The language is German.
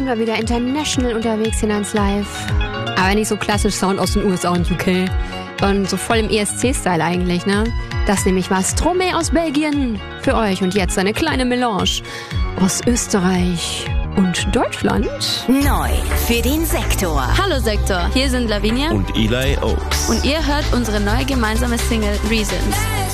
sind wir wieder international unterwegs hier in 1 Live. Aber nicht so klassisch Sound aus den USA und UK. Und so voll im ESC-Style eigentlich, ne? Das nämlich war Stromae aus Belgien für euch. Und jetzt eine kleine Melange aus Österreich und Deutschland. Neu für den Sektor. Hallo Sektor, hier sind Lavinia und Eli Oaks. Und ihr hört unsere neue gemeinsame Single Reasons.